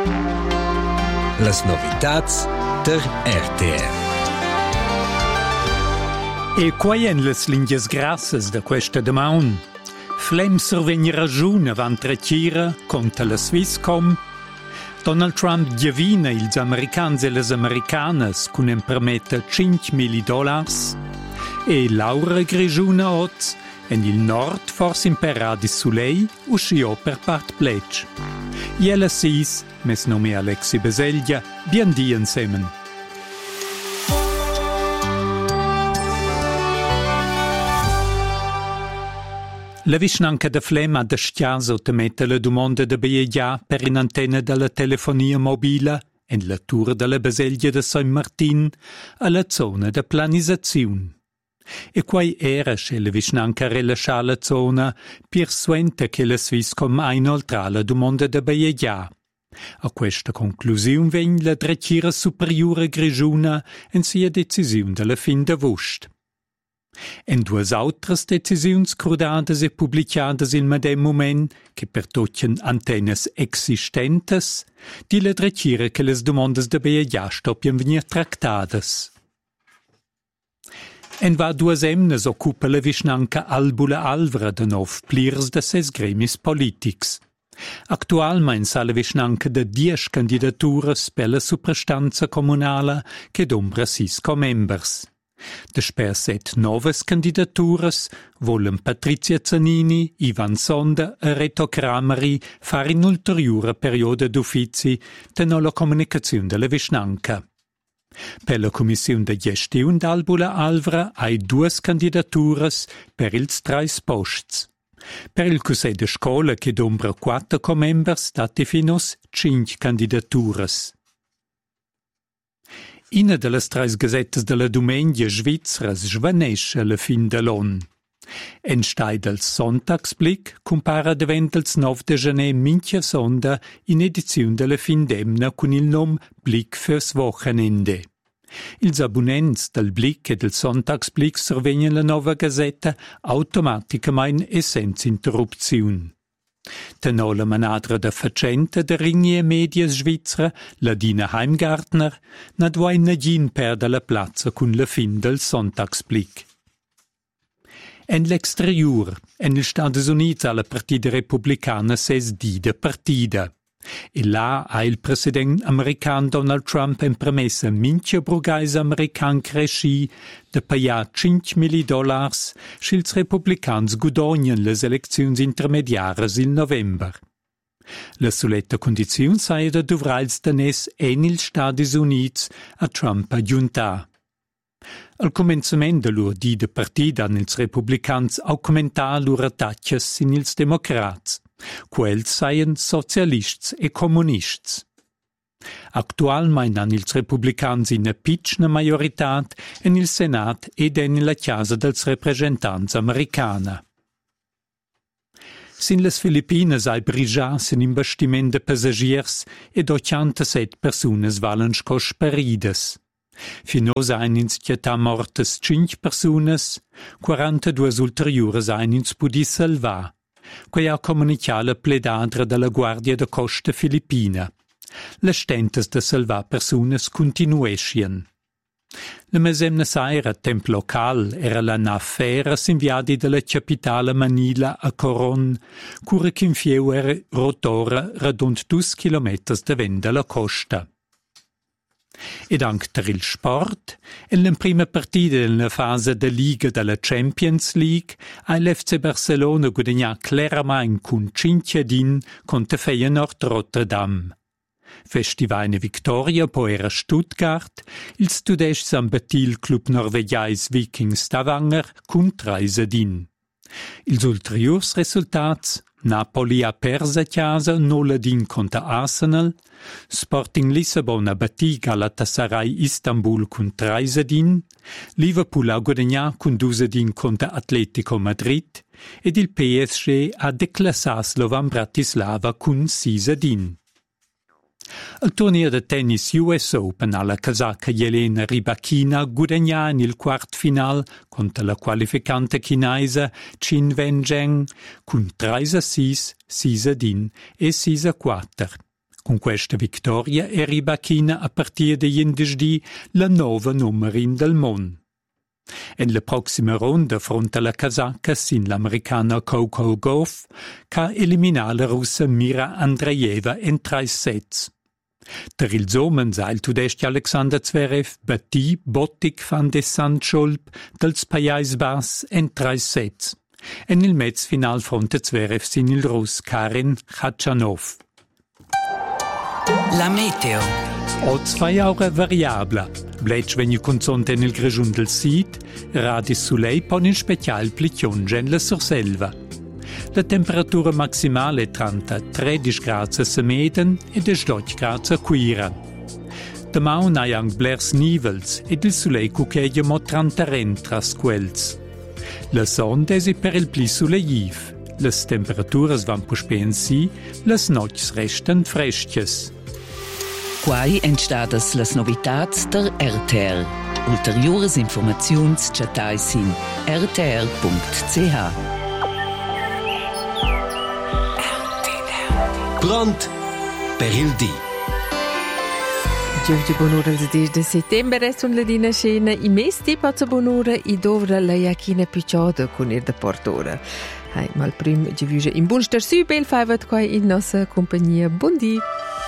Las novitats der RTR. E quai en las lingias grassas da questa damaun? Flem survegni ragiun avant tretira contra la Swisscom. Donald Trump divina ils americans e las americanas cun em permetta $5.000. E Laura Grigiuna Oz en il nord forse imperà di Sulei usciò per part plec. E ella sis, mes nome Alexi Beseglia, bien di insemen. La vicinanca de Flem ha deschiaso te mette la domanda de Beia per in antena della telefonia mobile en la tour della Beseglia de Saint Martin alla zona de planisazione. E quai era che la vicinanca rilascià la zona persuente che la Swisscom ha inoltrà la domanda de Beia. A questa conclusione venne la Drettiera Superiore Grigiuna in sia decisione della fin d'agosto. En duas autras decisiuns crudades e publicadas in medem moment, che per tocchen antenas existentes, di la Drettiera che les domandas de Beia stoppien venir tractadas. En va duas emnes occupa la vicinanca Albula Alvra de nov plirs de ses gremis politics. Actualmein sa la vicinanca de 10 candidaturas per la suprastanza comunala che d'ombra 6 comembers. Desper 7 noves candidaturas volen Patrizia Zanini, Ivan Sonda e Reto Crameri fare in ulteriore periodo d'uffizi tenò la comunicazione della vicinanca. Per la commissione de gestione d'Albula Alvra hai 2 candidaturas per ils 3 posts. Per il Consiglio de Scola che d'ombra 4 comembers dati finos 5 candidaturas. Ina de las 3 gazettes de la Domenica svizras svanesce alla fin de l'on. En stai del Sonntagsblick compara davent els 9 de gener minchia sonda in edizione della fin d'emna con il nom Blick fürs Wochenende. Ils abonnents del Blick e del Sonntagsblick survegnan la nova gazetta automaticamente e senza interruzione. Tenò la manadra da facenta de Ringie Media Svizzera, la Dina Heimgartner, nad vai nadin perda la plazza con la fin del Sonntagsblick. En l'exterior, en els Stati Uniti alla partida repubblicana ses dida partida. E là ha il president american Donald Trump en promessa minchia brugais american cresci de pagar $5.000 schils republicans gudognen les elecziuns intermediaras il november. La soletta condizione saia da dovrals danès en ils Stati Units a Trump aggiuntar. Al començament de lur dida partida han ils republicans augmentar lur attacches in ils democrats. Quels seien socialists e comunists. Actualmein han ils republicans ina pitschna majoritat en il Senat ed en la Chiesa dels representants americana. Sin les Filipinas hai brigias in imbastiment de passagiers ed 87 persunas valen scos peridas. Finos ein ins città mortes 5 persunas, 42 ulteriores ein ins pudi salvar. Quei ha comunicato la pledadra della Guardia de Costa Filippina. Le stentes de salvar persunas continuescien. La mesemna saira a temp local era la nafera s'inviadi della capitale Manila a Coron, cura qu'infieu era rotora radunt 2 kilometers da venda la costa. Ed anche per il sport, en la prima partita nella fase de Liga della Champions League, ha l'FC Barcelona guadagnato chiaramente con 5-1 contro Feyenoord Rotterdam. Festiva una vittoria poi era Stuttgart, il studesc s'ambattì il club norvegiais Viking Stavanger con 3-1. Ils ulteriors resultats: Napoli ha persa a casa 0-1 contro Arsenal, Sporting Lissabon ha battì Galatasaray Istanbul con 3-1, Liverpool ha guadagnato con 2-1 contro Atletico Madrid ed il PSG ha declassato Slovan Bratislava con 6-1. Il torneo de tennis US Open alla casacca Jelena Rybakina guadagna nel quart final contro la qualificante chinese Qin Wen Zheng con 3-6, 6-1 e 6-4. Con questa vittoria arriva China a partire di indesdì la nuova numerin del mondo. En la prossima ronda fronte alla casacca sin l'americana Coco Gauff, che elimina la russa Mira Andreeva in 3 sets. Der ils homens ha il tudesti Alexander Zverev batti Bottic van de Sandschulp dels Pajais Bas in 3 sets. En il mezz final fronte Zverev sin il russ Karin Khachanov. La meteo. O 2 ore variabla. Bletsch vegni consonte nel grigiun del Sid, radis sulei pon in special plicionge en la Surselva. La temperatura maximale è 13 gradi a Semeden e 18 gradi a Quira. Damaun hai ang blers nivels ed il sulei cuccheglia mo 30 rentras quels. La sonda è per il pli suleiv. Las temperaturas van puspensi, las nocs restan fresches. Quai entstadas las novitats der RTR. Ulteriores informaziuns chatai sin rtr.ch. Pront per il dì. Giunge buon'ora il 10 di settembre sono le dina scena i mesti pazza buon'ora i dovra la iachina picciota con il deportore. Ma il primo ci vuole in buon ster su bel faivat qua in nostra compagnia. Buon dì.